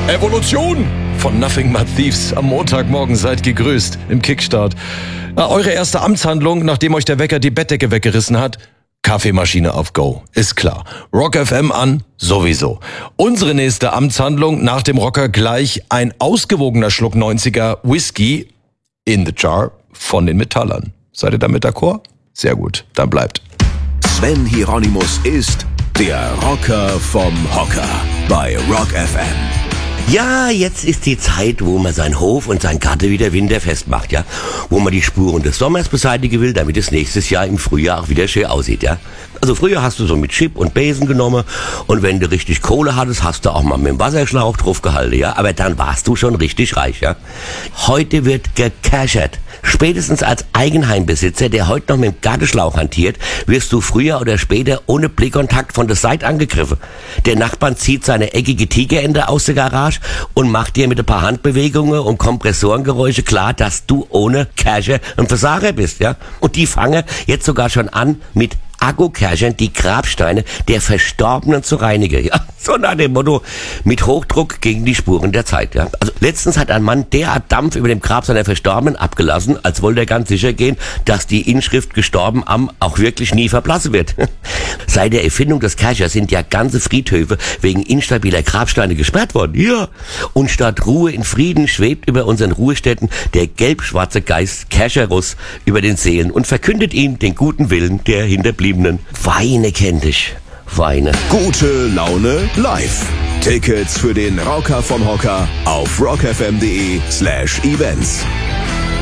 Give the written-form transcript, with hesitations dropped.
Evolution von Nothing But Thieves. Am Montagmorgen seid gegrüßt im Kickstart. Eure erste Amtshandlung, nachdem euch der Wecker die Bettdecke weggerissen hat? Kaffeemaschine auf Go, ist klar. Rock FM an, sowieso. Unsere nächste Amtshandlung nach dem Rocker gleich ein ausgewogener Schluck 90er Whisky in the Jar von den Metallern. Seid ihr damit d'accord? Sehr gut, dann bleibt. Sven Hieronymus ist der Rocker vom Hocker bei Rock FM. Ja, jetzt ist die Zeit, wo man seinen Hof und sein Garten wieder winterfest macht, ja. Wo man die Spuren des Sommers beseitigen will, damit es nächstes Jahr im Frühjahr auch wieder schön aussieht, ja. Also früher hast du so mit Chip und Besen genommen und wenn du richtig Kohle hattest, hast du auch mal mit dem Wasserschlauch drauf gehalten, ja. Aber dann warst du schon richtig reich, ja. Heute wird gecashert. Spätestens als Eigenheimbesitzer, der heute noch mit dem Gartenschlauch hantiert, wirst du früher oder später ohne Blickkontakt von der Seite angegriffen. Der Nachbarn zieht seine eckige Tigerente aus der Garage und macht dir mit ein paar Handbewegungen und Kompressorengeräusche klar, dass du ohne Cash ein Versager bist, ja. Und die fangen jetzt sogar schon an, mit Akkukerchern die Grabsteine der Verstorbenen zu reinigen. Ja, so nach dem Motto, mit Hochdruck gegen die Spuren der Zeit. Ja. Also letztens hat ein Mann derart Dampf über dem Grab seiner Verstorbenen abgelassen, als wollte er ganz sicher gehen, dass die Inschrift gestorben am auch wirklich nie verblassen wird. Seit der Erfindung des Kerchers sind ja ganze Friedhöfe wegen instabiler Grabsteine gesperrt worden. Ja. Und statt Ruhe in Frieden schwebt über unseren Ruhestätten der gelb-schwarze Geist Kercherus über den Seelen und verkündet ihnen den guten Willen der Hinterbliebenen. Weine kennt dich. Weine. Gute Laune live. Tickets für den Rocker vom Hocker auf rockfm.de/events.